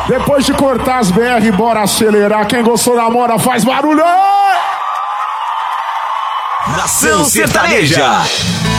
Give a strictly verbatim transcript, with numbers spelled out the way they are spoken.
Depois de cortar as B R, bora acelerar. Quem gostou da moda faz barulho. Nação Sertaneja.